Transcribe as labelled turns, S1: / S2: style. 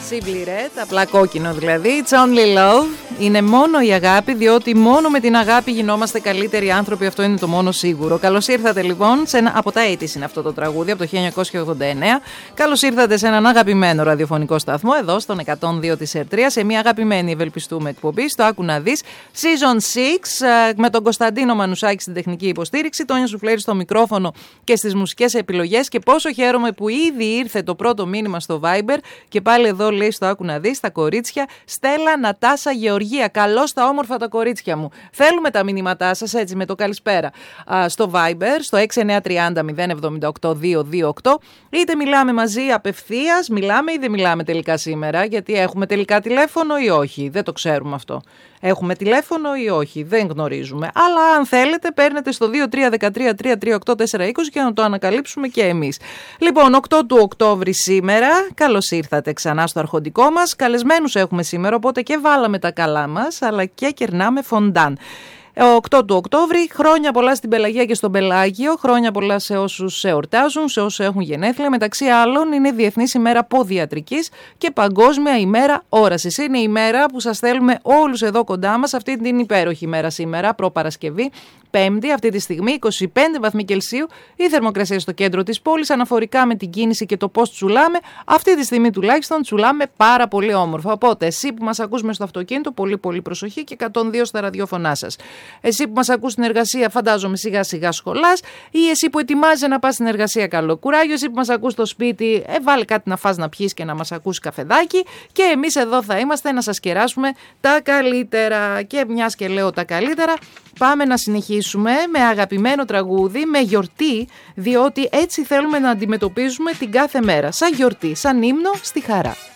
S1: Simply Red, απλά κόκκινο δηλαδή. It's only love. Είναι μόνο η αγάπη, διότι μόνο με την αγάπη γινόμαστε καλύτεροι άνθρωποι. Αυτό είναι το μόνο σίγουρο. Καλώς ήρθατε λοιπόν από τα 80's είναι αυτό το τραγούδι, από το 1989. Καλώς ήρθατε σε έναν αγαπημένο ραδιοφωνικό σταθμό, εδώ στον 102 της ΕΡΤ3, σε μια αγαπημένη ευελπιστούμε εκπομπή, στο Άκου να δεις, Season 6, με τον Κωνσταντίνο Μανουσάκη στην τεχνική υποστήριξη, Τόνια Σουφλέρη στο μικρόφωνο και στις μουσικές επιλογές. Και πόσο χαίρομαι που ήδη ήρθε το πρώτο μήνυμα στο Viber και πάλι εδώ λέει στο Άκου να δεις, τα κορίτσια, Στέλλα, Νατάσα, Γεωργία. Καλώς τα όμορφα τα κορίτσια μου. Θέλουμε τα μηνύματά σας έτσι με το καλησπέρα στο Viber, στο 6930 078 228. Είτε μιλάμε μαζί απευθείας, μιλάμε ή δεν μιλάμε τελικά σήμερα, γιατί έχουμε τελικά τηλέφωνο ή όχι. Δεν το ξέρουμε αυτό. Έχουμε τηλέφωνο ή όχι, δεν γνωρίζουμε. Αλλά αν θέλετε παίρνετε στο 2313-338-420 και να το ανακαλύψουμε και εμείς. Λοιπόν, 8 του Οκτώβρη σήμερα, καλώς ήρθατε ξανά στο αρχοντικό μας. Καλεσμένους έχουμε σήμερα, οπότε και βάλαμε τα καλά μας, αλλά και κερνάμε φοντάν. 8 του Οκτώβρη, χρόνια πολλά στην Πελαγία και στον Πελάγιο, χρόνια πολλά σε όσους εορτάζουν, σε όσους έχουν γενέθλια. Μεταξύ άλλων είναι Διεθνής ημέρα Ποδιατρικής και Παγκόσμια ημέρα όρασης. Είναι η μέρα που σας θέλουμε όλους εδώ κοντά μας, αυτή την υπέροχη ημέρα σήμερα, προπαρασκευή. Πέμπτη, αυτή τη στιγμή, 25 βαθμοί Κελσίου, η θερμοκρασία στο κέντρο της πόλης, αναφορικά με την κίνηση και το πώς τσουλάμε. Αυτή τη στιγμή τουλάχιστον τσουλάμε πάρα πολύ όμορφα. Οπότε, εσύ που μας ακούς μες στο αυτοκίνητο, πολύ πολύ προσοχή και 102 στα ραδιόφωνά σας. Εσύ που μας ακούς στην εργασία, φαντάζομαι σιγά σιγά σχολάς, ή εσύ που ετοιμάζεσαι να πας στην εργασία, καλό κουράγιο. Εσύ που μας ακούς στο σπίτι, βάλε κάτι να φας να πιείς και να μας ακούσει καφεδάκι. Και εμείς εδώ θα είμαστε να σας κεράσουμε τα καλύτερα. Και μιας και λέω τα καλύτερα, πάμε να συνεχίσουμε με αγαπημένο τραγούδι, με γιορτή, διότι έτσι θέλουμε να αντιμετωπίζουμε την κάθε μέρα. Σαν γιορτή, σαν ύμνο στη χαρά.